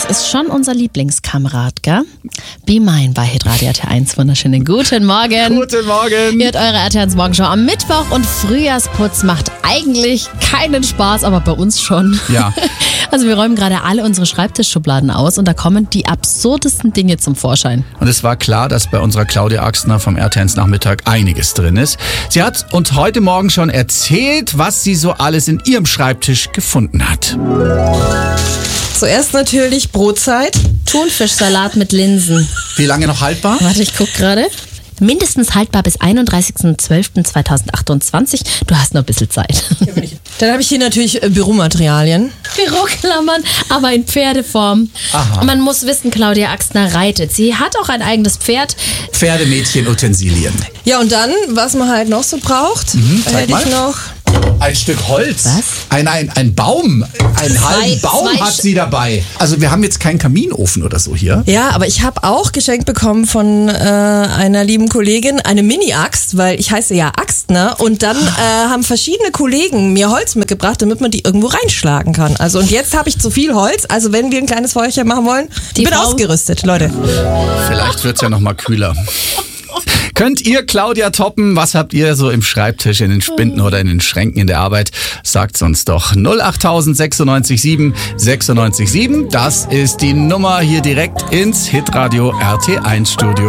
ist schon unser Lieblingskamerad, gell? Be Mine bei Hitradio RT1. Wunderschönen guten Morgen. Guten Morgen. Ihr hört eure RT1 Morgenshow am Mittwoch und Frühjahrsputz macht eigentlich keinen Spaß, aber bei uns schon. Ja. Also wir räumen gerade alle unsere Schreibtischschubladen aus und da kommen die absurdesten Dinge zum Vorschein. Und es war klar, dass bei unserer Claudia Axtner vom RT1 Nachmittag einiges drin ist. Sie hat uns heute Morgen schon erzählt, was sie so alles in ihrem Schreibtisch gefunden hat. Zuerst natürlich Brotzeit. Thunfischsalat mit Linsen. Wie lange noch haltbar? Warte, ich guck gerade. Mindestens haltbar bis 31.12.2028. Du hast noch ein bisschen Zeit. Dann habe ich hier natürlich Büromaterialien. Büroklammern, aber in Pferdeform. Aha. Und man muss wissen, Claudia Axtner reitet. Sie hat auch ein eigenes Pferd. Pferdemädchen-Utensilien. Ja, und dann, was man halt noch so braucht, zeig hätte mal. ich noch. Ein Stück Holz. Was? Ein Baum. Einen halben Baum hat sie dabei. Also wir haben jetzt keinen Kaminofen oder so hier. Ja, aber ich habe auch geschenkt bekommen von einer lieben Kollegin eine Mini-Axt, weil ich heiße ja Axtner. Und dann haben verschiedene Kollegen mir Holz mitgebracht, damit man die irgendwo reinschlagen kann. Also und jetzt habe ich zu viel Holz. Also wenn wir ein kleines Feuerchen machen wollen, ich bin ausgerüstet, Leute. Vielleicht wird's ja noch mal kühler. Könnt ihr Claudia toppen? Was habt ihr so im Schreibtisch, in den Spinden oder in den Schränken in der Arbeit? Sagt's uns doch. 08000 96 7 96 7. Das ist die Nummer hier direkt ins Hitradio RT1 Studio.